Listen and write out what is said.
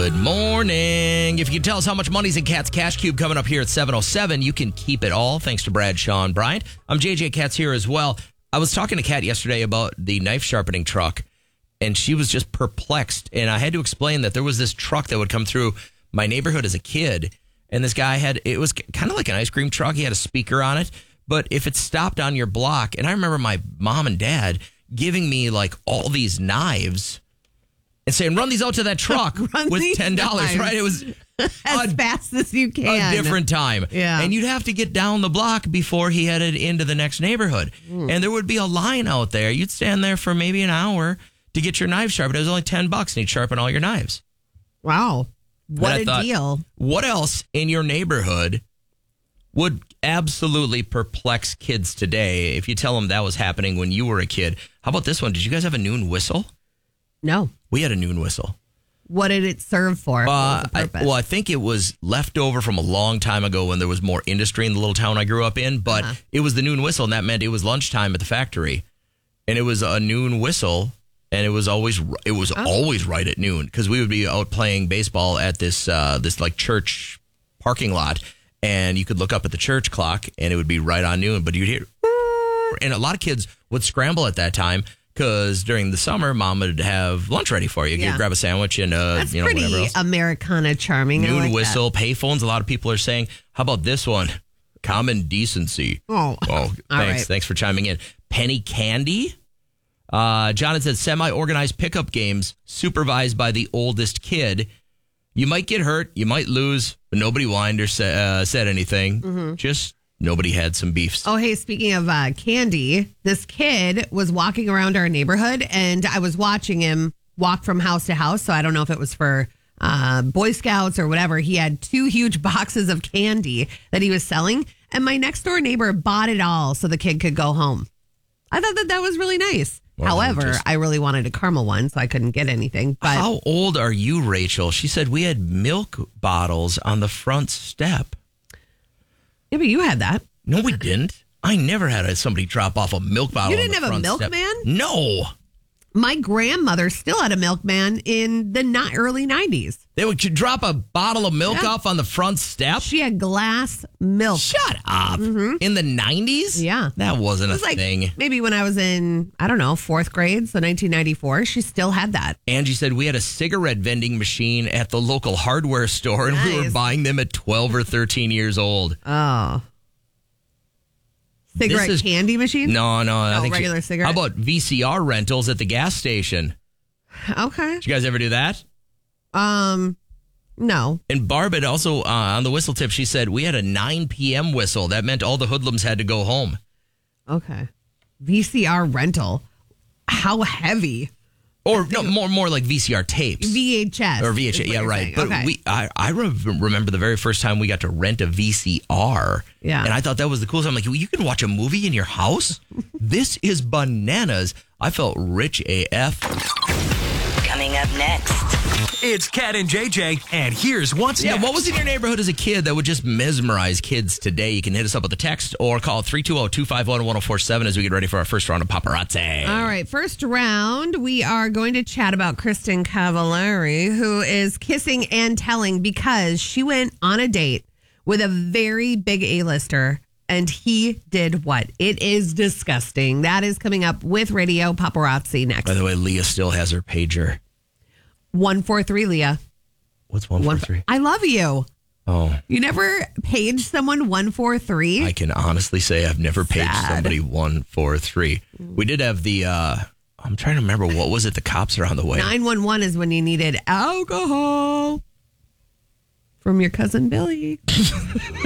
Good morning. If you can tell us how much money's in Kat's Cash Cube coming up here at 7:07, you can keep it all. Thanks to Brad, Sean, Bryant. I'm JJ. Kat's here as well. I was talking to Kat yesterday about the knife sharpening truck, and she was just perplexed. And I had to explain that there was this truck that would come through my neighborhood as a kid, and this guy it was kind of like an ice cream truck. He had a speaker on it, but if it stopped on your block, and I remember my mom and dad giving me like all these knives and saying, run these out to that truck with $10, right? It was as fast as you can. A different time. Yeah. And you'd have to get down the block before he headed into the next neighborhood. And there would be a line out there. You'd stand there for maybe an hour to get your knife sharpened. It was only $10 and he'd sharpen all your knives. Wow. What a deal. What else in your neighborhood would absolutely perplex kids today if you tell them that was happening when you were a kid? How about this one? Did you guys have a noon whistle? No. We had a noon whistle. What did it serve for? What was the purpose? I think it was left over from a long time ago when there was more industry in the little town I grew up in. But it was the noon whistle, and that meant it was lunchtime at the factory. And it was a noon whistle, and it was always right at noon because we would be out playing baseball at this like church parking lot, and you could look up at the church clock, and it would be right on noon. But you'd hear, and a lot of kids would scramble at that time. Because during the summer, Mom would have lunch ready for you. You'd grab a sandwich and That's whatever else. pretty Americana charming. Noon like whistle, payphones. A lot of people are saying, how about this one? Common decency. Oh, thanks. right. Thanks for chiming in. Penny candy. John had said semi-organized pickup games supervised by the oldest kid. You might get hurt. You might lose. But nobody whined or said anything. Mm-hmm. Just nobody had some beefs. Oh, hey, speaking of candy, this kid was walking around our neighborhood, and I was watching him walk from house to house. So I don't know if it was for Boy Scouts or whatever. He had 2 huge boxes of candy that he was selling, and my next door neighbor bought it all so the kid could go home. I thought that was really nice. Well, however, I really wanted a caramel one, so I couldn't get anything. But how old are you, Rachel? She said we had milk bottles on the front step. Yeah, but you had that. No, we didn't. I never had somebody drop off a milk bottle. You didn't on the have a front milkman? step. No. My grandmother still had a milkman in the early 90s. They would drop a bottle of milk off on the front step? She had glass milk. Shut up. Mm-hmm. In the 90s? Yeah. That wasn't It was a thing. Maybe when I was in, 4th grade, so 1994, she still had that. Angie said we had a cigarette vending machine at the local hardware store, and we were buying them at 12 or 13 years old. Oh. Cigarette candy machine? No. I think regular cigarette. How about VCR rentals at the gas station? Okay. Did you guys ever do that? No. And Barb had also, on the whistle tip, she said we had a 9 p.m. whistle. That meant all the hoodlums had to go home. Okay. VCR rental. How heavy? Or no, more like VCR tapes. VHS. Or VHS, yeah, right. But I remember the very first time we got to rent a VCR. Yeah. And I thought that was the coolest. I'm like, you can watch a movie in your house? This is bananas. I felt rich AF. Coming up next. It's Kat and JJ, and here's what's next. What was in your neighborhood as a kid that would just mesmerize kids today? You can hit us up with a text or call 320-251-1047 as we get ready for our first round of paparazzi. All right, first round, we are going to chat about Kristen Cavallari, who is kissing and telling because she went on a date with a very big A-lister, and he did what? It is disgusting. That is coming up with Radio Paparazzi next. By the way, Leah still has her pager. 143, Leah. What's 143? I love you. Oh. You never paged someone 143? I can honestly say I've never paged somebody 143. We did have the, I'm trying to remember, what was it? The cops are on the way. 911 is when you needed alcohol from your cousin Billy.